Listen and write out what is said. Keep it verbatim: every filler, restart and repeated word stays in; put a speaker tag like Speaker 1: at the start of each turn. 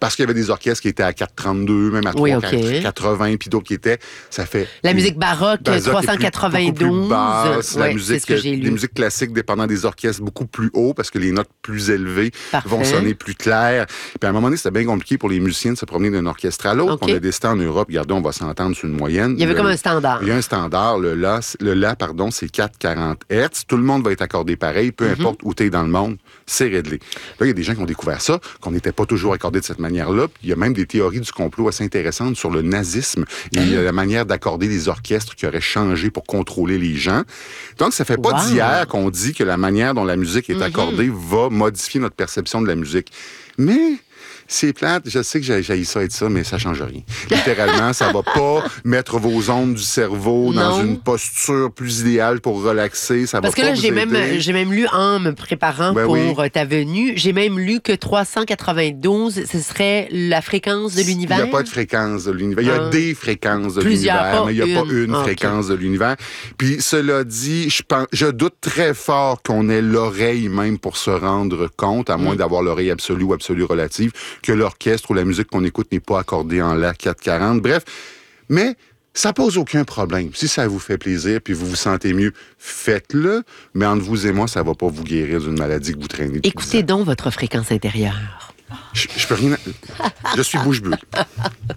Speaker 1: parce qu'il y avait des orchestres qui étaient à quatre cent trente-deux, même à
Speaker 2: Oui,
Speaker 1: trois cent quatre-vingts,
Speaker 2: okay.
Speaker 1: puis d'autres qui étaient, ça fait...
Speaker 2: La musique baroque, trois cent quatre-vingt-douze.
Speaker 1: Basse,
Speaker 2: ouais,
Speaker 1: la musique,
Speaker 2: c'est ce que j'ai lu.
Speaker 1: Les musiques classiques dépendant des orchestres beaucoup plus haut parce que les notes plus élevées
Speaker 2: Parfait.
Speaker 1: vont sonner plus claires. Puis à un moment donné, c'était bien compliqué pour les musiciens de se promener d'un orchestre à l'autre.
Speaker 2: Okay.
Speaker 1: On a décidé en Europe, regardez, on va s'entendre sur une moyenne.
Speaker 2: Il y avait
Speaker 1: le,
Speaker 2: comme un standard.
Speaker 1: Il y a un standard. Le La, le la pardon, c'est quatre cent quarante hertz. Tout le monde va être accordé pareil, peu mm-hmm. importe où tu es dans le monde, c'est réglé. Là, il y a des gens qui ont découvert ça, qu'on n'était pas toujours accordé de cette manière-là. Puis il y a même des théories du complot assez intéressantes sur le nazisme et mmh. la manière d'accorder des orchestres qui auraient changé pour contrôler les gens. Donc, ça fait pas wow. d'hier qu'on dit que la manière dont la musique est accordée mmh. va modifier notre perception de la musique. Mais... c'est plate, je sais que j'ai jailli ça et ça, mais ça change rien. Littéralement, ça va pas mettre vos ondes du cerveau non. dans une posture plus idéale pour relaxer. Ça
Speaker 2: Parce
Speaker 1: va
Speaker 2: que
Speaker 1: pas
Speaker 2: là,
Speaker 1: vous
Speaker 2: j'ai
Speaker 1: aider.
Speaker 2: même, j'ai même lu, en me préparant ben pour oui. ta venue, j'ai même lu que trois cent quatre-vingt-douze, ce serait la fréquence de l'univers.
Speaker 1: Il n'y a pas de fréquence de l'univers. Il y a ah. des fréquences de
Speaker 2: Plusieurs,
Speaker 1: l'univers, mais il n'y a
Speaker 2: une.
Speaker 1: pas une okay. fréquence de l'univers. Puis, cela dit, je, pense, je doute très fort qu'on ait l'oreille même pour se rendre compte, à moins mm. d'avoir l'oreille absolue ou absolue relative, que l'orchestre ou la musique qu'on écoute n'est pas accordée en La quatre cent quarante. Bref, mais ça pose aucun problème. Si ça vous fait plaisir puis vous vous sentez mieux, faites-le. Mais entre vous et moi, ça ne va pas vous guérir d'une maladie que vous traînez.
Speaker 2: Écoutez donc votre fréquence intérieure.
Speaker 1: Je, je peux rien... Je suis bouche bée.